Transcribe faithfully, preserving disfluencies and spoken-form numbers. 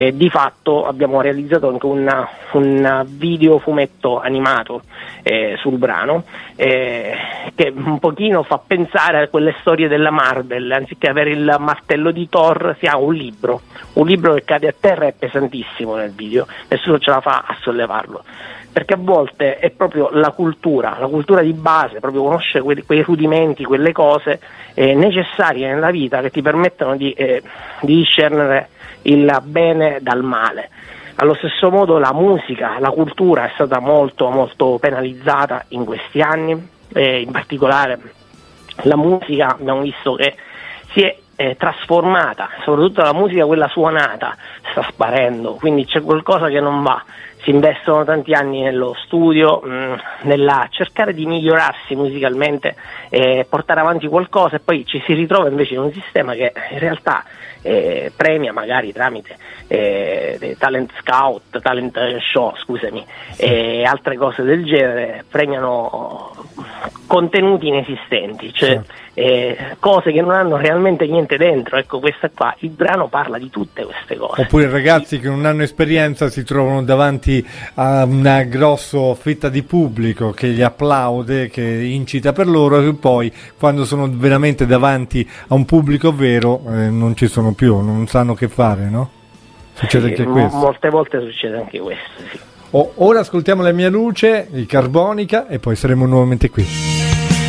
E di fatto abbiamo realizzato anche una, un video fumetto animato eh, sul brano, eh, che un pochino fa pensare a quelle storie della Marvel. Anziché avere il martello di Thor si ha un libro, un libro che cade a terra, è pesantissimo nel video, nessuno ce la fa a sollevarlo, perché a volte è proprio la cultura, la cultura di base, proprio conoscere quei, quei rudimenti, quelle cose eh, necessarie nella vita che ti permettono di, eh, di discernere il bene dal male. Allo stesso modo la musica, la cultura è stata molto molto penalizzata in questi anni, e in particolare la musica abbiamo visto che si è eh, trasformata, soprattutto la musica quella suonata sta sparendo, quindi c'è qualcosa che non va. Si investono tanti anni nello studio, mh, nella cercare di migliorarsi musicalmente, eh, portare avanti qualcosa, e poi ci si ritrova invece in un sistema che in realtà eh, premia magari tramite eh, talent scout, talent show, scusami, e altre cose del genere, premiano contenuti inesistenti, cioè certo. eh, cose che non hanno realmente niente dentro. Ecco, questa qua, il brano parla di tutte queste cose. Oppure ragazzi che non hanno esperienza si trovano davanti a una grossa fetta di pubblico che gli applaude, che incita per loro, e poi quando sono veramente davanti a un pubblico vero eh, non ci sono più, non sanno che fare, no? Succede sì, anche questo. Molte volte succede anche questo, sì. Oh, ora ascoltiamo La mia luce, i Carbonica, e poi saremo nuovamente qui.